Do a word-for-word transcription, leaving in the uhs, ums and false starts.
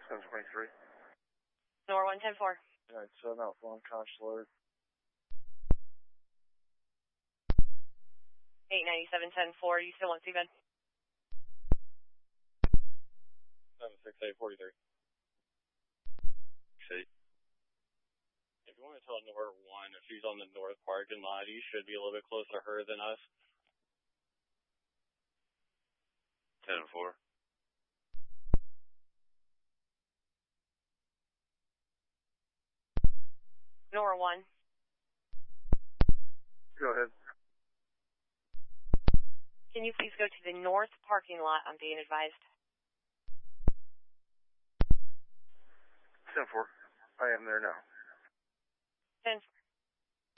seven twenty-three. Nor one ten four. Alright, seven out one consular. eight ninety-seven ten four, you still want C-bed? seven six eight forty-three. See. If you want to tell Nor one, if she's on the north parking lot, you should be a little bit closer to her than us. ten four. Nor one. Go ahead. Can you please go to the north parking lot? I'm being advised. ten four. I am there now. ten